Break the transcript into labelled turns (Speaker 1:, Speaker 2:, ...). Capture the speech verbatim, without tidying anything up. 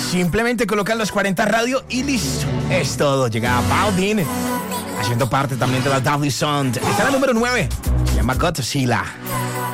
Speaker 1: Simplemente colocan los cuarenta radio y listo. Es todo. Llega Balvin, haciendo parte también de la Dudley Sound. Está la número nueve. Se llama Godzilla.